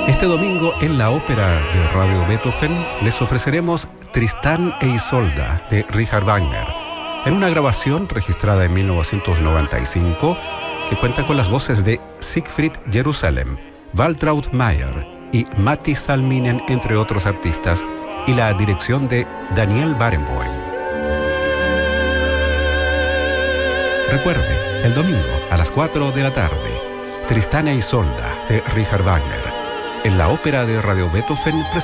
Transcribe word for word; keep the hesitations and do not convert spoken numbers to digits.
Este domingo en la ópera de Radio Beethoven les ofreceremos Tristán e Isolda de Richard Wagner, en una grabación registrada en mil novecientos noventa y cinco que cuenta con las voces de Siegfried Jerusalem, Waltraud Mayer y Matti Salminen, entre otros artistas, y la dirección de Daniel Barenboim. Recuerde, el domingo a las cuatro de la tarde, Tristán e Isolda de Richard Wagner, en la ópera de Radio Beethoven, presenta